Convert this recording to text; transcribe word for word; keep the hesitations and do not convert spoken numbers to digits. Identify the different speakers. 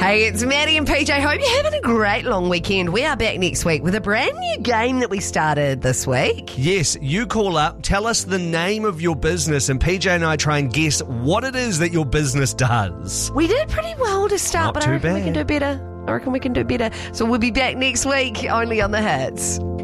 Speaker 1: Hey, it's Maddie and P J. Hope you're having a great long weekend. We are back next week with a brand new game that we started this week.
Speaker 2: Yes, you call up, tell us the name of your business, and P J and I try and guess what it is that your business does.
Speaker 1: We did pretty well to start,
Speaker 2: Not
Speaker 1: but
Speaker 2: too
Speaker 1: I reckon
Speaker 2: bad.
Speaker 1: we can do better. I reckon we can do better. So we'll be back next week, only on the Hits.